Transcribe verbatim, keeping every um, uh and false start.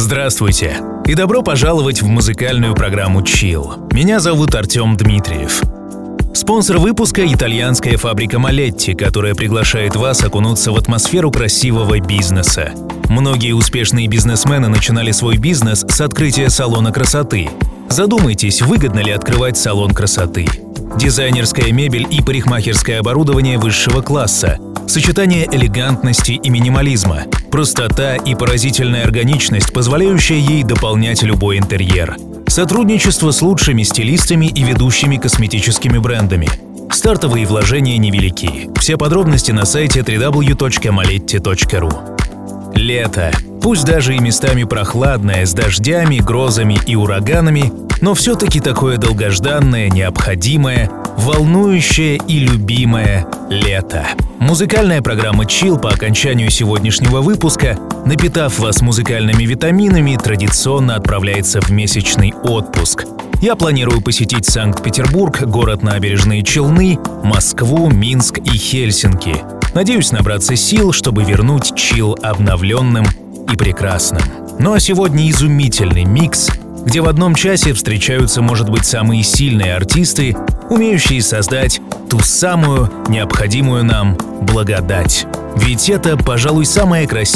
Здравствуйте и добро пожаловать в музыкальную программу Chill. Меня зовут Артем Дмитриев. Спонсор выпуска — итальянская фабрика Малетти, которая приглашает вас окунуться в атмосферу красивого бизнеса. Многие успешные бизнесмены начинали свой бизнес с открытия салона красоты. Задумайтесь, выгодно ли открывать салон красоты. Дизайнерская мебель и парикмахерское оборудование высшего класса, сочетание элегантности и минимализма, простота и поразительная органичность, позволяющая ей дополнять любой интерьер, сотрудничество с лучшими стилистами и ведущими косметическими брендами. Стартовые вложения невелики. Все подробности на сайте дабл ю дабл ю дабл ю точка maletti точка ру. Лето. Пусть даже и местами прохладное, с дождями, грозами и ураганами, но все-таки такое долгожданное, необходимое, волнующее и любимое лето. Музыкальная программа Chill по окончанию сегодняшнего выпуска, напитав вас музыкальными витаминами, традиционно отправляется в месячный отпуск. Я планирую посетить Санкт-Петербург, город Набережные Челны, Москву, Минск и Хельсинки. Надеюсь набраться сил, чтобы вернуть Chill обновленным и прекрасным. Ну а сегодня изумительный микс, где в одном часе встречаются, может быть, самые сильные артисты, умеющие создать ту самую необходимую нам благодать. Ведь это, пожалуй, самая красивая